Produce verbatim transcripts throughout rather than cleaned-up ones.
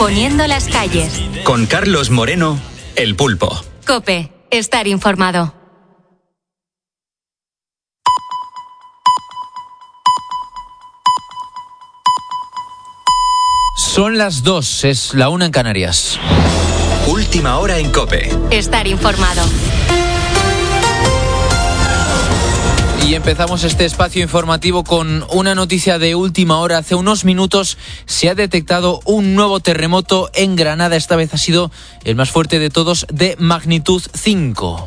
poniendo las calles. Con Carlos Moreno, El Pulpo. COPE, estar informado. Son las dos, es la una en Canarias. Última hora en COPE. Estar informado. Y empezamos este espacio informativo con una noticia de última hora. Hace unos minutos se ha detectado un nuevo terremoto en Granada. Esta vez ha sido el más fuerte de todos, de magnitud cinco.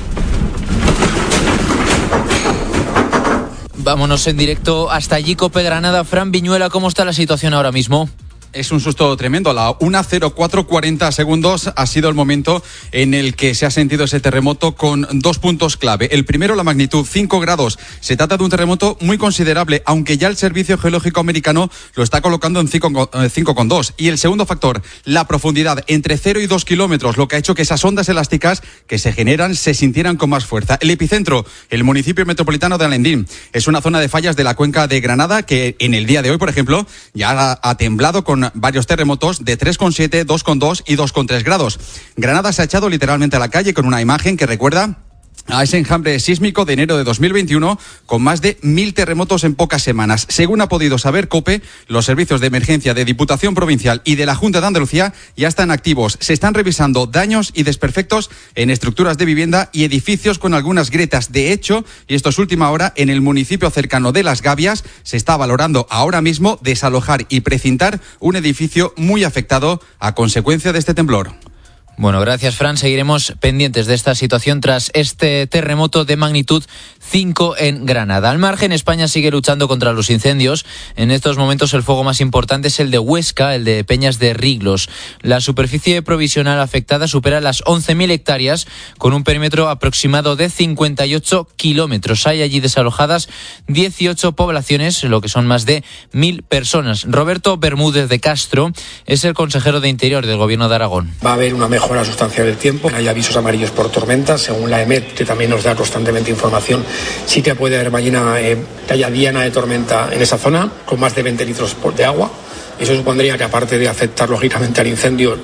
Vámonos en directo hasta allí, COPE Granada. Fran Viñuela, ¿cómo está la situación ahora mismo? Es un susto tremendo. A la una cero cuatro cuarenta segundos ha sido el momento en el que se ha sentido ese terremoto con dos puntos clave. El primero, la magnitud cinco grados. Se trata de un terremoto muy considerable, aunque ya el Servicio Geológico Americano lo está colocando en cinco coma dos. Y el segundo factor, la profundidad entre cero y dos kilómetros, lo que ha hecho que esas ondas elásticas que se generan se sintieran con más fuerza. El epicentro, el municipio metropolitano de Alendín. Es una zona de fallas de la cuenca de Granada que en el día de hoy, por ejemplo, ya ha, ha temblado con varios terremotos de tres coma siete, dos coma dos y dos coma tres grados. Granada se ha echado literalmente a la calle con una imagen que recuerda a ese enjambre sísmico de enero de dos mil veintiuno con más de mil terremotos en pocas semanas. Según ha podido saber COPE, los servicios de emergencia de Diputación Provincial y de la Junta de Andalucía ya están activos. Se están revisando daños y desperfectos en estructuras de vivienda y edificios con algunas grietas. De hecho, y esto es última hora, en el municipio cercano de Las Gavias se está valorando ahora mismo desalojar y precintar un edificio muy afectado a consecuencia de este temblor. Bueno, gracias, Fran. Seguiremos pendientes de esta situación tras este terremoto de magnitud cinco en Granada. Al margen, España sigue luchando contra los incendios. En estos momentos el fuego más importante es el de Huesca, el de Peñas de Riglos. La superficie provisional afectada supera las once mil hectáreas, con un perímetro aproximado de cincuenta y ocho kilómetros. Hay allí desalojadas dieciocho poblaciones, lo que son más de mil personas. Roberto Bermúdez de Castro es el consejero de Interior del Gobierno de Aragón. Va a haber una mejora sustancial del tiempo. Hay avisos amarillos por tormentas, según la EMET, que también nos da constantemente información. Sí que puede haber mañana eh, que haya diana de tormenta en esa zona, con más de veinte litros de agua. Eso supondría que, aparte de afectar lógicamente al incendio,